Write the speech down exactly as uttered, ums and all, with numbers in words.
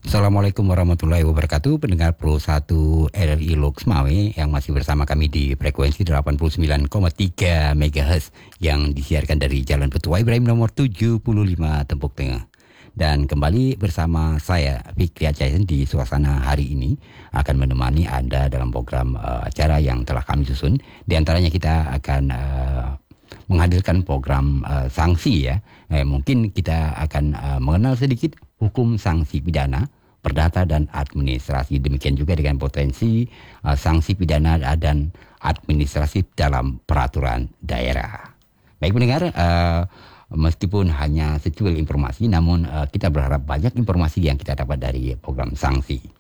Assalamualaikum warahmatullahi wabarakatuh. Pendengar Pro satu R R I Loks Mawé yang masih bersama kami di frekuensi delapan puluh sembilan koma tiga megahertz yang disiarkan dari Jalan Petua Ibrahim nomor tujuh puluh lima Tembok Tengah. Dan kembali bersama saya Fikri Ajayan di suasana hari ini akan menemani Anda dalam program uh, acara yang telah kami susun. Di antaranya kita akan uh, menghadirkan program uh, sanksi ya. Eh, mungkin kita akan uh, mengenal sedikit hukum sanksi pidana, perdata dan administrasi. Demikian juga dengan potensi uh, sanksi pidana dan administrasi dalam peraturan daerah. Baik pendengar, uh, meskipun hanya secuil informasi, namun uh, kita berharap banyak informasi yang kita dapat dari program sanksi.